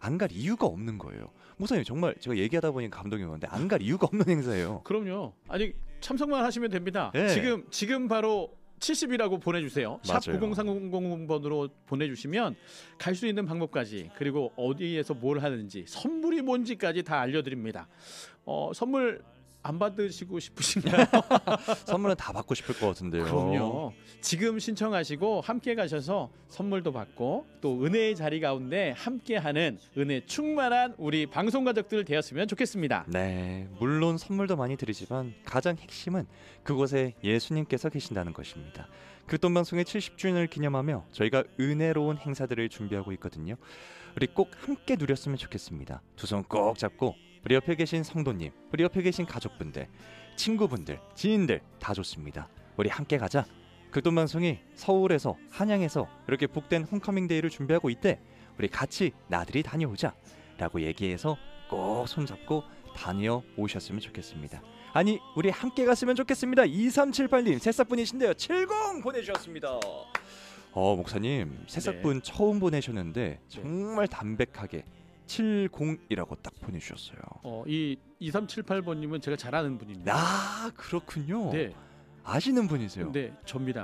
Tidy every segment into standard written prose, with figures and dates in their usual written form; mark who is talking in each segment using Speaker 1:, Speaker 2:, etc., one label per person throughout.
Speaker 1: 안 갈 이유가 없는 거예요. 목사님 정말 제가 얘기하다 보니 감동이 오는데 안 갈 이유가 없는 행사예요.
Speaker 2: 그럼요. 아니 참석만 하시면 됩니다.
Speaker 1: 예.
Speaker 2: 지금 바로 70이라고 보내주세요. 샵
Speaker 1: 맞아요.
Speaker 2: 9030번으로 보내주시면 갈 수 있는 방법까지, 그리고 어디에서 뭘 하는지, 선물이 뭔지까지 다 알려드립니다. 선물 안 받으시고 싶으신가요?
Speaker 1: 선물은 다 받고 싶을 것 같은데요.
Speaker 2: 그럼요. 지금 신청하시고 함께 가셔서 선물도 받고 또 은혜의 자리 가운데 함께하는 은혜 충만한 우리 방송 가족들 되었으면 좋겠습니다.
Speaker 1: 네, 물론 선물도 많이 드리지만 가장 핵심은 그곳에 예수님께서 계신다는 것입니다. 그릇돈방송의 70주년을 기념하며 저희가 은혜로운 행사들을 준비하고 있거든요. 우리 꼭 함께 누렸으면 좋겠습니다. 두 손 꼭 잡고 우리 옆에 계신 성도님, 우리 옆에 계신 가족분들, 친구분들, 지인들 다 좋습니다. 우리 함께 가자. 그릇돈방송이 서울에서, 한양에서 이렇게 복된 홈커밍데이를 준비하고 있대. 우리 같이 나들이 다녀오자 라고 얘기해서 꼭 손잡고 다녀오셨으면 좋겠습니다. 아니, 우리 함께 갔으면 좋겠습니다. 2378님 새싹분이신데요. 70 보내주셨습니다. 목사님 새싹분 처음 보내셨는데 정말 담백하게 70이라고 딱 보내주셨어요.
Speaker 2: 이 2378번님은 제가 잘 아는 분입니다.
Speaker 1: 아, 그렇군요.
Speaker 2: 네,
Speaker 1: 아시는 분이세요.
Speaker 2: 네, 접니다.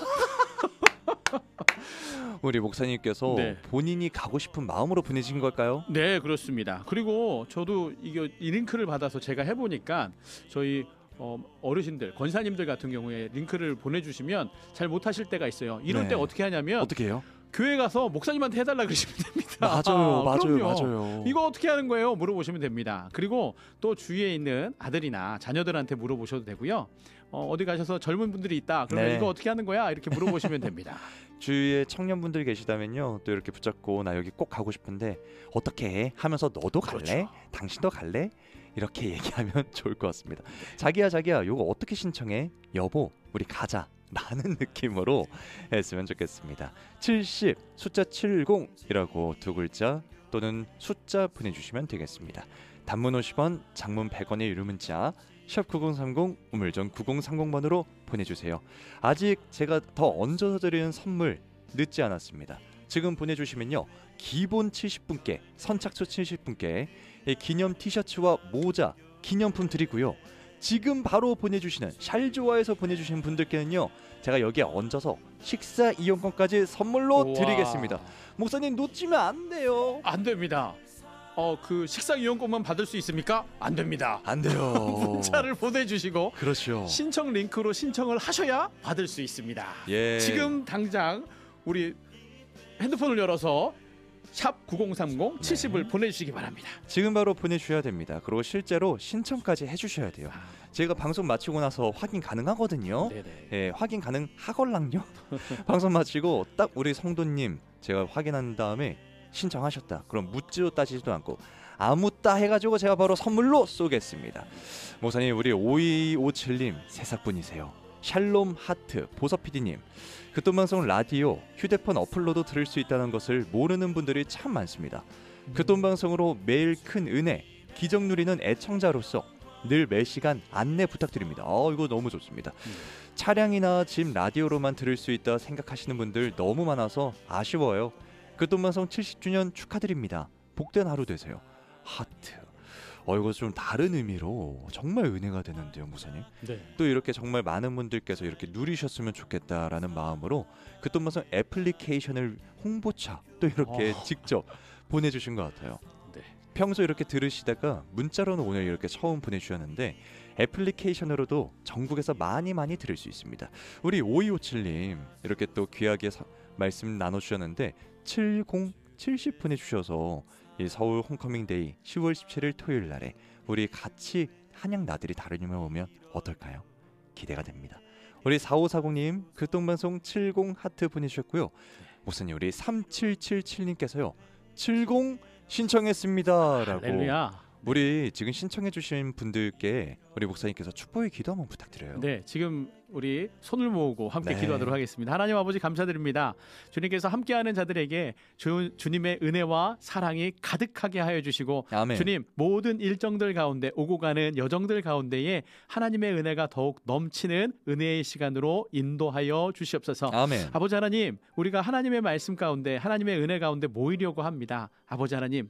Speaker 1: 우리 목사님께서
Speaker 2: 네.
Speaker 1: 본인이 가고 싶은 마음으로 보내신 걸까요?
Speaker 2: 네, 그렇습니다. 그리고 저도 이 링크를 받아서 제가 해보니까 저희 어르신들, 권사님들 같은 경우에 링크를 보내주시면 잘 못하실 때가 있어요. 이럴
Speaker 1: 네.
Speaker 2: 때 어떻게 하냐면
Speaker 1: 어떻게 해요?
Speaker 2: 교회 가서 목사님한테 해달라 그러시면 됩니다.
Speaker 1: 맞아요.
Speaker 2: 그럼요. 이거 어떻게 하는 거예요? 물어보시면 됩니다. 그리고 또 주위에 있는 아들이나 자녀들한테 물어보셔도 되고요. 어디 가셔서 젊은 분들이 있다. 그러면
Speaker 1: 네.
Speaker 2: 이거 어떻게 하는 거야? 이렇게 물어보시면 됩니다.
Speaker 1: 주위에 청년분들 계시다면요, 또 이렇게 붙잡고 나 여기 꼭 가고 싶은데 어떻게 해? 하면서 너도 갈래?
Speaker 2: 그렇죠.
Speaker 1: 당신도 갈래? 이렇게 얘기하면 좋을 것 같습니다. 자기야 요거 어떻게 신청해? 여보 우리 가자 라는 느낌으로 했으면 좋겠습니다. 70 숫자 70이라고 두 글자 또는 숫자 보내주시면 되겠습니다. 단문 50원, 장문 100원의 유료 문자 샵 9030 우물정 9030번으로 보내주세요. 아직 제가 더 얹어서 드리는 선물 늦지 않았습니다. 지금 보내주시면요, 기본 70분께, 선착순 70분께 기념 티셔츠와 모자 기념품 드리고요. 지금 바로 보내주시는 샬조아에서 보내주신 분들께는요, 제가 여기에 얹어서 식사 이용권까지 선물로
Speaker 2: 우와.
Speaker 1: 드리겠습니다. 목사님 놓치면 안 돼요.
Speaker 2: 안 됩니다. 그 식사 이용권만 받을 수 있습니까? 안 됩니다.
Speaker 1: 안 돼요.
Speaker 2: 문자를 보내주시고
Speaker 1: 그렇죠.
Speaker 2: 신청 링크로 신청을 하셔야 받을 수 있습니다.
Speaker 1: 예.
Speaker 2: 지금 당장 우리 핸드폰을 열어서 샵 9030 70을 보내주시기 바랍니다.
Speaker 1: 지금 바로 보내주셔야 됩니다. 그리고 실제로 신청까지 해주셔야 돼요. 제가 방송 마치고 나서 확인 가능하거든요.
Speaker 2: 네네.
Speaker 1: 예, 확인 가능하걸랑요. 방송 마치고 딱 우리 성도님 제가 확인한 다음에 신청하셨다. 그럼 묻지도 따지지도 않고 아무따 해가지고 제가 바로 선물로 쏘겠습니다. 목사님, 우리 5257님 새싹분이세요. 샬롬 하트 보서PD님, 그돈방송 라디오 휴대폰 어플로도 들을 수 있다는 것을 모르는 분들이 참 많습니다. 그돈방송으로 매일 큰 은혜 기적 누리는 애청자로서 늘 매시간 안내 부탁드립니다. 이거 너무 좋습니다. 차량이나 집 라디오로만 들을 수 있다 생각하시는 분들 너무 많아서 아쉬워요. 그돈방송 70주년 축하드립니다. 복된 하루 되세요. 하트. 이거 좀 다른 의미로 정말 은혜가 되는데요, 목사님.
Speaker 2: 네.
Speaker 1: 또 이렇게 정말 많은 분들께서 이렇게 누리셨으면 좋겠다라는 마음으로 그돈방송 애플리케이션을 홍보차 또 이렇게 직접 보내주신 것 같아요.
Speaker 2: 네.
Speaker 1: 평소 이렇게 들으시다가 문자로는 오늘 이렇게 처음 보내주셨는데 애플리케이션으로도 전국에서 많이 들을 수 있습니다. 우리 5257님 이렇게 또 귀하게 말씀 나눠주셨는데 70 보내주셔서 이 서울 홈커밍데이 10월 17일 토요일 날에 우리 같이 한양 나들이 다루며 오면 어떨까요? 기대가 됩니다. 우리 4540님 그동방송 70 하트 보내주셨고요. 목사님, 우리 3777님께서요 70 신청했습니다 라고.
Speaker 2: 할렐루야.
Speaker 1: 우리 지금 신청해 주신 분들께 우리 목사님께서 축복의 기도 한번 부탁드려요.
Speaker 2: 네, 지금 우리 손을 모으고 함께
Speaker 1: 네.
Speaker 2: 기도하도록 하겠습니다. 하나님 아버지 감사드립니다. 주님께서 함께하는 자들에게 주님의 은혜와 사랑이 가득하게 하여 주시고
Speaker 1: 아멘.
Speaker 2: 주님 모든 일정들 가운데 오고 가는 여정들 가운데에 하나님의 은혜가 더욱 넘치는 은혜의 시간으로 인도하여 주시옵소서.
Speaker 1: 아멘.
Speaker 2: 아버지 하나님, 우리가 하나님의 말씀 가운데 하나님의 은혜 가운데 모이려고 합니다. 아버지 하나님,